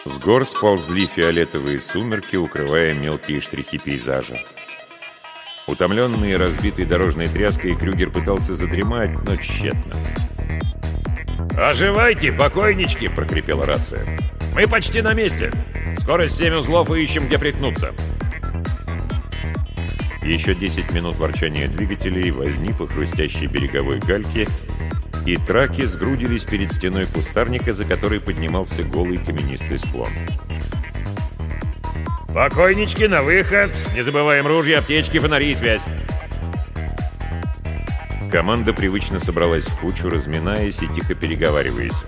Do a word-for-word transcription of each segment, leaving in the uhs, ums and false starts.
С гор сползли фиолетовые сумерки, укрывая мелкие штрихи пейзажа. Утомленный и разбитый дорожной тряской, Крюгер пытался задремать, но тщетно. «Оживайте, покойнички!» — прохрипела рация. «Мы почти на месте. Скорость семь узлов и ищем, где приткнуться». Еще десять минут ворчания двигателей, возни по хрустящей береговой гальке, и траки сгрудились перед стеной кустарника, за которой поднимался голый каменистый склон. «Покойнички, на выход! Не забываем ружья, аптечки, фонари и связь!» Команда привычно собралась в кучу, разминаясь и тихо переговариваясь.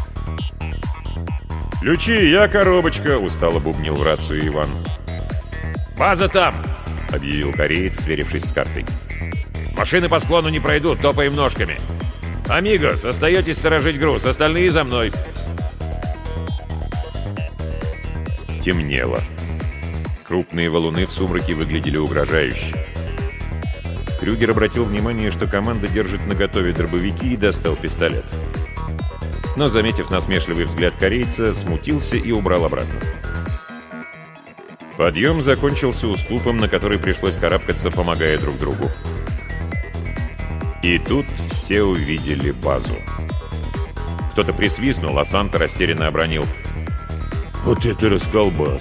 «Ключи, я коробочка!» — устало бубнил в рацию Иван. «База там!» — объявил кореец, сверившись с картой. «Машины по склону не пройдут, топаем ножками. Амигос, остаетесь сторожить груз, остальные за мной!» Темнело. Крупные валуны в сумраке выглядели угрожающе. Крюгер обратил внимание, что команда держит наготове дробовики, и достал пистолет. Но, заметив насмешливый взгляд корейца, смутился и убрал обратно. Подъем закончился уступом, на который пришлось карабкаться, помогая друг другу. И тут все увидели базу. Кто-то присвистнул, а Санта растерянно обронил: «Вот это расколбас!»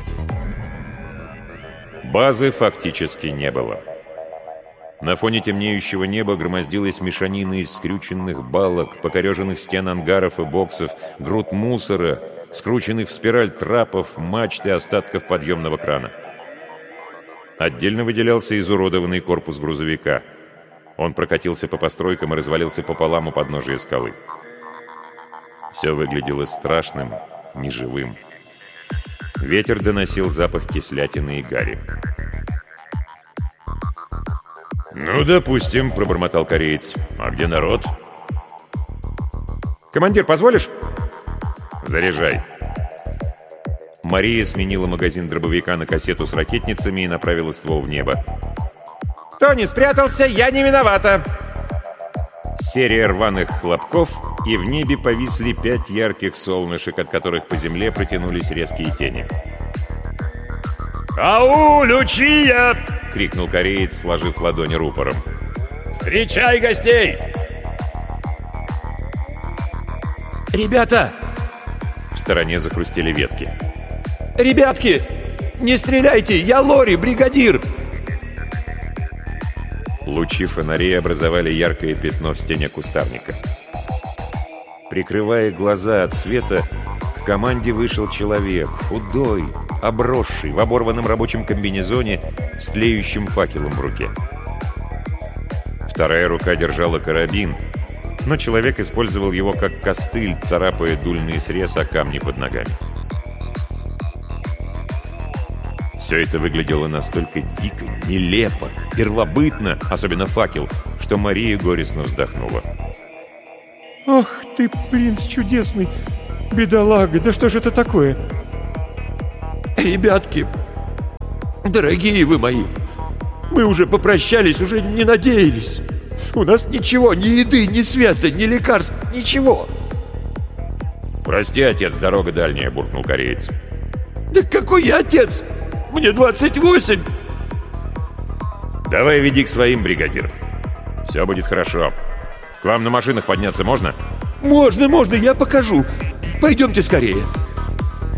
Базы фактически не было. На фоне темнеющего неба громоздилась мешанина из скрюченных балок, покореженных стен ангаров и боксов, груд мусора, скрученных в спираль трапов, мачт и остатков подъемного крана. Отдельно выделялся изуродованный корпус грузовика. Он прокатился по постройкам и развалился пополам у подножия скалы. Все выглядело страшным, неживым. Ветер доносил запах кислятины и гари. «Ну, допустим», — пробормотал кореец. «А где народ?» «Командир, позволишь?» «Заряжай». Мария сменила магазин дробовика на кассету с ракетницами и направила ствол в небо. «Тони спрятался, я не виновата!» Серия рваных хлопков, и в небе повисли пять ярких солнышек, от которых по земле протянулись резкие тени. «Ау, Лючия!» — крикнул кореец, сложив ладони рупором. «Встречай гостей!» «Ребята!» В стороне захрустели ветки. «Ребятки! Не стреляйте! Я Лори, бригадир!» Лучи фонарей образовали яркое пятно в стене кустарника. Прикрывая глаза от света, к команде вышел человек, худой, обросший, в оборванном рабочем комбинезоне, с тлеющим факелом в руке. Вторая рука держала карабин, но человек использовал его как костыль, царапая дульный срез о камни под ногами. Все это выглядело настолько дико, нелепо, первобытно, особенно факел, что Мария горестно вздохнула. «Ох ты, принц чудесный! Бедолага, да что же это такое?» «Ребятки, дорогие вы мои, мы уже попрощались, уже не надеялись. У нас ничего, ни еды, ни света, ни лекарств, ничего!» «Прости, отец, дорога дальняя», — буркнул кореец. «Да какой я отец? Мне двадцать восемь!» «Давай веди к своим, бригадир. Все будет хорошо. К вам на машинах подняться можно?» «Можно, можно, я покажу. Пойдемте скорее!»